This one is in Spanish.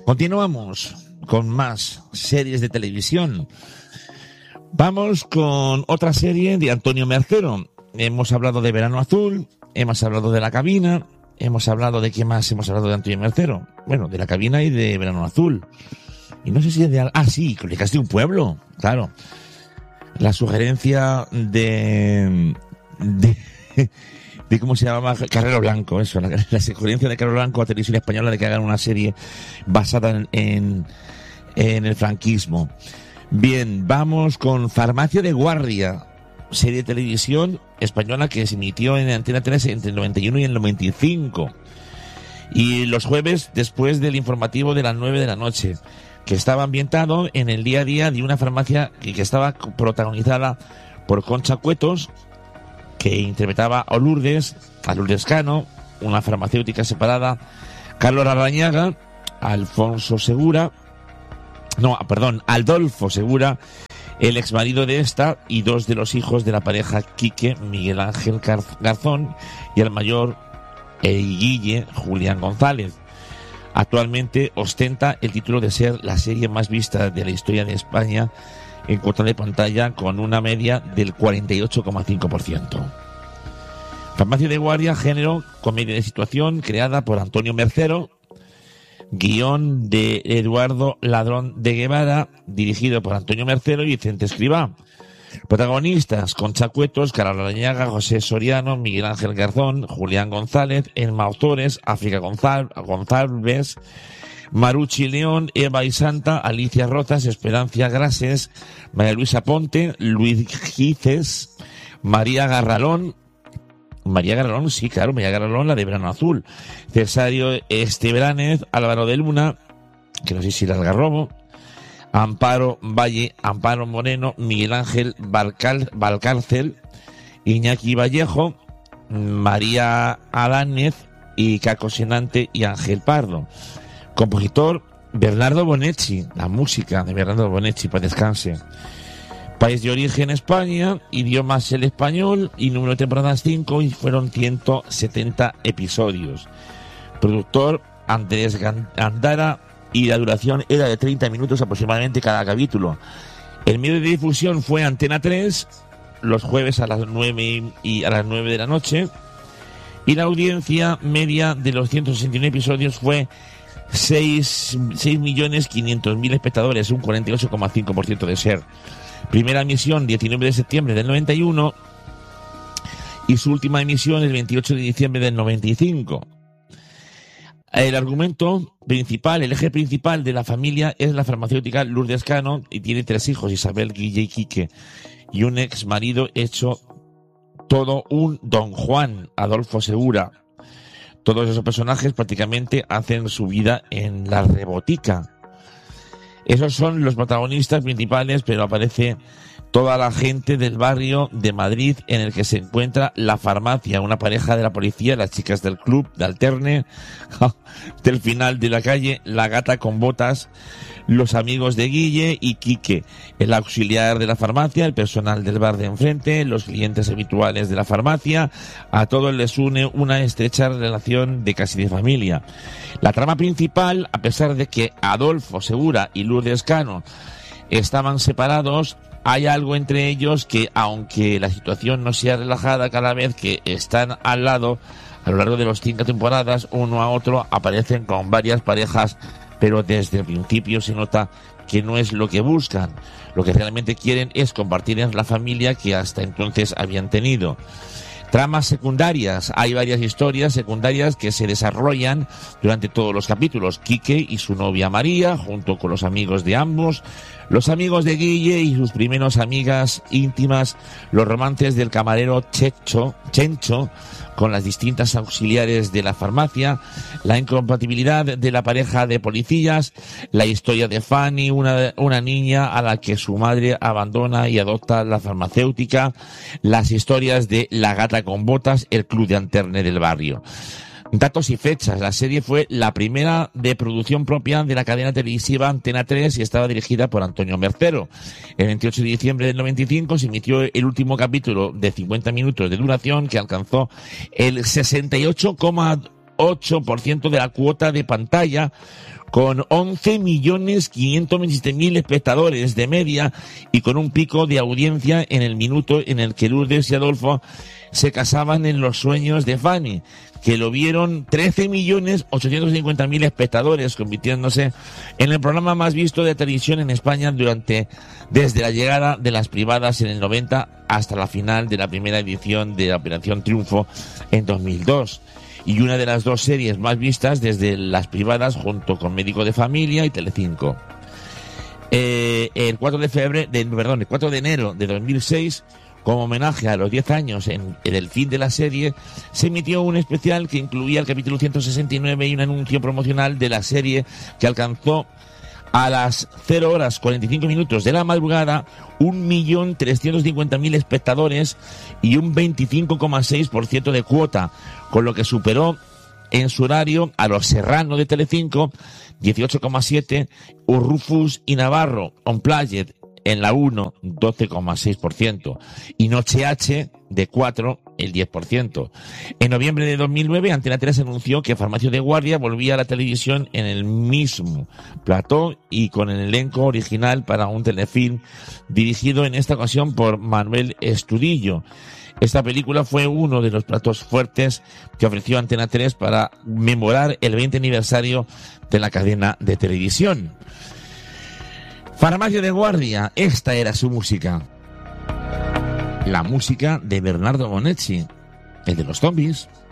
Continuamos con más series de televisión. Vamos con otra serie de Antonio Mercero. Hemos hablado de Verano Azul, hemos hablado de La Cabina, hemos hablado de qué más hemos hablado de Antonio Mercero. Bueno, de La Cabina y de Verano Azul. Y no sé si es de... Ah, sí, Crónicas de un pueblo, claro. La sugerencia de cómo se llamaba Carrero Blanco, eso, la sugerencia de Carrero Blanco a Televisión Española de que hagan una serie basada en el franquismo. Bien, vamos con Farmacia de Guardia, serie de televisión española que se emitió en Antena 3 entre el 91 y el 95. Y los jueves después del informativo de las 9 de la noche, que estaba ambientado en el día a día de una farmacia que estaba protagonizada por Concha Cuetos, que interpretaba a Lourdes Cano, una farmacéutica separada, Carlos Larrañaga, Adolfo Segura, el exmarido de esta, y dos de los hijos de la pareja, Quique, Miguel Ángel Garzón, y el mayor, Guille, Julián González. Actualmente ostenta el título de ser la serie más vista de la historia de España en cuota de pantalla, con una media del 48,5%. Farmacia de Guardia, género comedia de situación, creada por Antonio Mercero, guión de Eduardo Ladrón de Guevara, dirigido por Antonio Mercero y Vicente Escribá. Protagonistas: Concha Cuetos, Carlos Larrañaga, José Soriano, Miguel Ángel Garzón, Julián González, Emma Ozores, África González, Maruchi León, Eva y Santa, Alicia Rozas, Esperanza Grases, María Luisa Ponte, Luis Gices, María Garralón, la de Verano Azul, Cesario Estebránez, Álvaro de Luna, que no sé si era Algarrobo, Amparo Valle, Amparo Moreno, Miguel Ángel Valcárcel, Iñaki Vallejo, María Adánez y Caco Senante y Ángel Pardo. Compositor Bernardo Bonetti, la música de Bernardo Bonetti, para descanse. País de origen España, idiomas el español y número de temporadas 5 y fueron 170 episodios. Productor Andrés Gandara y la duración era de 30 minutos aproximadamente cada capítulo. El medio de difusión fue Antena 3, los jueves a las 9 de la noche, y la audiencia media de los 169 episodios fue 6.500.000 espectadores, un 48,5% de ser. Primera emisión 19 de septiembre del 91 y su última emisión el 28 de diciembre del 95. El argumento principal, el eje principal de la familia es la farmacéutica Lourdes Cano, y tiene 3 hijos, Isabel, Guille y Quique, y un ex marido hecho todo un Don Juan, Adolfo Segura. Todos esos personajes prácticamente hacen su vida en la rebotica. Esos son los protagonistas principales, pero aparece toda la gente del barrio de Madrid en el que se encuentra la farmacia, una pareja de la policía, las chicas del club de Alterne, del final de la calle, la gata con botas, los amigos de Guille y Quique, el auxiliar de la farmacia, el personal del bar de enfrente, los clientes habituales de la farmacia. A todos les une una estrecha relación de casi de familia. La trama principal, a pesar de que Adolfo Segura y Lourdes Cano estaban separados, hay algo entre ellos que, aunque la situación no sea relajada cada vez que están al lado, a lo largo de las 5 temporadas, uno a otro aparecen con varias parejas, pero desde el principio se nota que no es lo que buscan. Lo que realmente quieren es compartir en la familia que hasta entonces habían tenido. Tramas secundarias. Hay varias historias secundarias que se desarrollan durante todos los capítulos. Quique y su novia María, junto con los amigos de ambos, los amigos de Guille y sus primeros amigas íntimas, los romances del camarero Chencho con las distintas auxiliares de la farmacia, la incompatibilidad de la pareja de policías, la historia de Fanny, una niña a la que su madre abandona y adopta la farmacéutica, las historias de la gata con botas, el club de Alterne del barrio. Datos y fechas. La serie fue la primera de producción propia de la cadena televisiva Antena 3 y estaba dirigida por Antonio Mercero. El 28 de diciembre del 95 se emitió el último capítulo de 50 minutos de duración, que alcanzó el 68,2 8% de la cuota de pantalla, con 11.527.000 espectadores de media y con un pico de audiencia en el minuto en el que Lourdes y Adolfo se casaban en Los sueños de Fanny, que lo vieron 13.850.000 espectadores, convirtiéndose en el programa más visto de televisión en España desde la llegada de las privadas en el 90 hasta la final de la primera edición de la Operación Triunfo en 2002. Y una de las dos series más vistas desde las privadas, junto con Médico de Familia y Telecinco. El 4 de enero de 2006, como homenaje a los 10 años en el fin de la serie, se emitió un especial que incluía el capítulo 169 y un anuncio promocional de la serie que alcanzó a las 0 horas 45 minutos de la madrugada 1.350.000 espectadores y un 25,6% de cuota, con lo que superó en su horario a Los Serrano de Telecinco, 18,7%, o Rufus y Navarro, Unplugged, en la 1, 12,6%, y Noche H, de 4, el 10%. En noviembre de 2009, Antena 3 anunció que Farmacia de Guardia volvía a la televisión en el mismo plató y con el elenco original para un telefilm dirigido en esta ocasión por Manuel Estudillo. Esta película fue uno de los platos fuertes que ofreció Antena 3 para memorar el 20 aniversario de la cadena de televisión. Farmacia de Guardia, esta era su música. La música de Bernardo Bonetti, el de los zombies.